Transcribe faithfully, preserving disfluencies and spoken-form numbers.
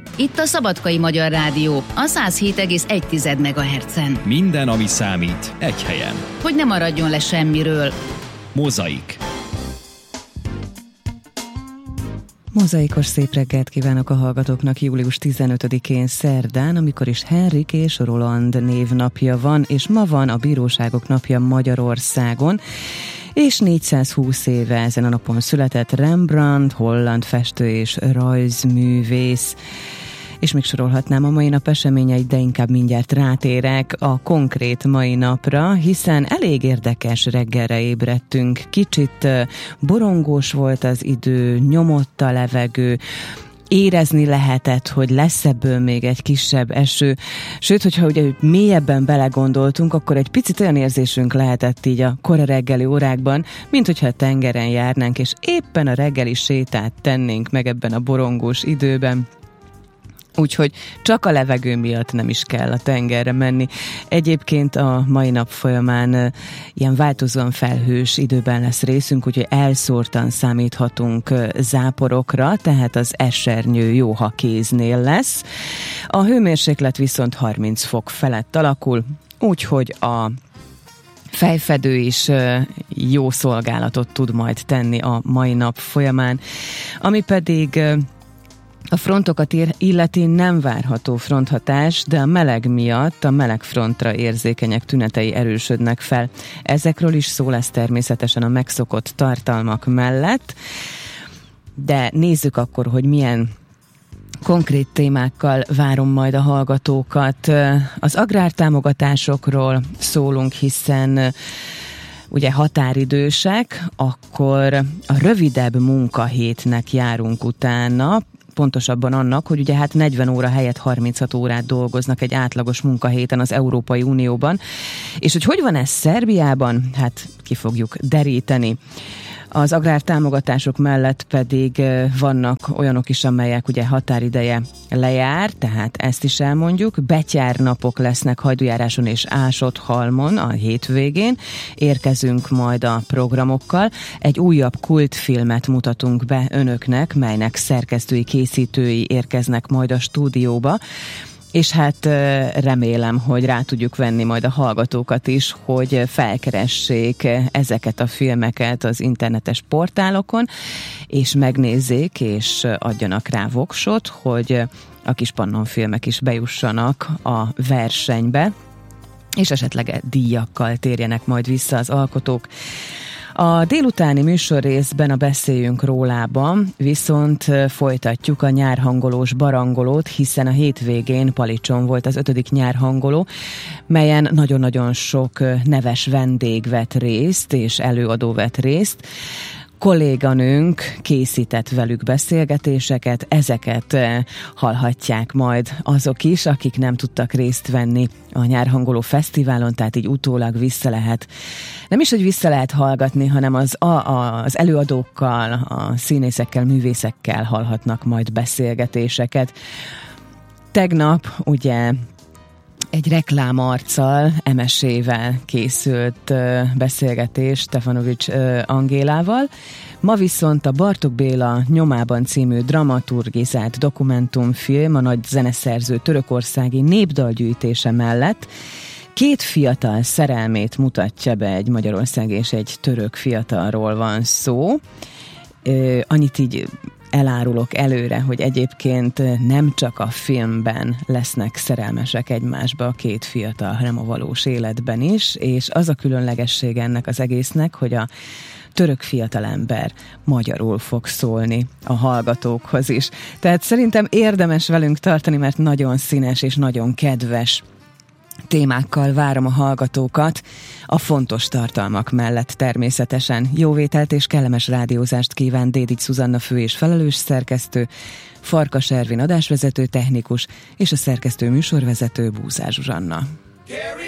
Itt a Szabadkai Magyar Rádió, a száz hét egész egy megahertzen. Minden, ami számít, egy helyen. Hogy ne maradjon le semmiről. Mozaik. Mozaikos szép reggelt kívánok a hallgatóknak július tizenötödikén szerdán, amikor is Henrik és Roland névnapja van, és ma van a Bíróságok napja Magyarországon, és négyszázhúsz éve ezen a napon született Rembrandt, holland festő és rajzművész. És még sorolhatnám a mai nap eseményeit, de inkább mindjárt rátérek a konkrét mai napra, hiszen elég érdekes reggelre ébredtünk. Kicsit borongós volt az idő, nyomott a levegő, érezni lehetett, hogy lesz ebből még egy kisebb eső. Sőt, hogyha ugye mélyebben belegondoltunk, akkor egy picit olyan érzésünk lehetett így a kora reggeli órákban, mint hogyha a tengeren járnánk, és éppen a reggeli sétát tennénk meg ebben a borongós időben. Úgyhogy csak a levegő miatt nem is kell a tengerre menni. Egyébként a mai nap folyamán ilyen változóan felhős időben lesz részünk, úgyhogy elszórtan számíthatunk záporokra, tehát az esernyő jó, ha kéznél lesz. A hőmérséklet viszont harminc fok felett alakul, úgyhogy a fejfedő is jó szolgálatot tud majd tenni a mai nap folyamán, ami pedig a frontokat illeti, nem várható fronthatás, de a meleg miatt a meleg frontra érzékenyek tünetei erősödnek fel. Ezekről is szó lesz természetesen a megszokott tartalmak mellett, de nézzük akkor, hogy milyen konkrét témákkal várom majd a hallgatókat. Az agrártámogatásokról szólunk, hiszen ugye határidősek, akkor a rövidebb munkahétnek járunk utána, pontosabban annak, hogy ugye hát negyven óra helyett harminchat órát dolgoznak egy átlagos munkahéten az Európai Unióban, és hogy hogy van ez Szerbiában, hát ki fogjuk deríteni. Az agrártámogatások mellett pedig vannak olyanok is, amelyek ugye határideje lejár, tehát ezt is elmondjuk. Betyárnapok lesznek Hajdújáráson és Ásotthalmon a hétvégén. Érkezünk majd a programokkal. Egy újabb kultfilmet mutatunk be önöknek, melynek szerkesztői, készítői érkeznek majd a stúdióba. És hát remélem, hogy rá tudjuk venni majd a hallgatókat is, hogy felkeressék ezeket a filmeket az internetes portálokon, és megnézzék, és adjanak rá voksot, hogy a kis Pannon filmek is bejussanak a versenybe, és esetleg díjakkal térjenek majd vissza az alkotók. A délutáni műsorrészben a Beszéljünk rólában viszont folytatjuk a nyárhangolós barangolót, hiszen a hétvégén Palicson volt az ötödik nyárhangoló, melyen nagyon-nagyon sok neves vendég vett részt, és előadó vett részt. Kolléganőnk készített velük beszélgetéseket, ezeket hallhatják majd azok is, akik nem tudtak részt venni a Nyárhangoló Fesztiválon, tehát így utólag vissza lehet, nem is, hogy vissza lehet hallgatni, hanem az, a, a, az előadókkal, a színészekkel, művészekkel hallhatnak majd beszélgetéseket. Tegnap ugye egy reklámarccal, emesével készült uh, beszélgetés Stefanovics uh, Angélával. Ma viszont a Bartók Béla Nyomában című dramaturgizált dokumentumfilm a nagy zeneszerző törökországi népdalgyűjtése mellett két fiatal szerelmét mutatja be, egy magyarországi és egy török fiatalról van szó. Uh, annyit így elárulok előre, hogy egyébként nem csak a filmben lesznek szerelmesek egymásba a két fiatal, hanem a valós életben is, és az a különlegesség ennek az egésznek, hogy a török fiatalember magyarul fog szólni a hallgatókhoz is. Tehát szerintem érdemes velünk tartani, mert nagyon színes és nagyon kedves témákkal várom a hallgatókat, a fontos tartalmak mellett természetesen. Jó vételt és kellemes rádiózást kíván Dédics Zuzanna fő és felelős szerkesztő, Farkas Ervin adásvezető technikus és a szerkesztő műsorvezető Búzár Zsuzsanna.